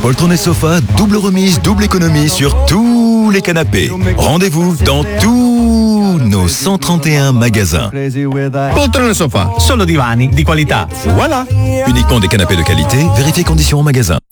Poltron & Sofa, double remise, double économie sur tous les canapés. Rendez-vous dans tous nos 131 magasins. Poltron & Sofa, solo divani di qualità. Voilà. Uniquement des canapés de qualité, vérifiez conditions en magasin.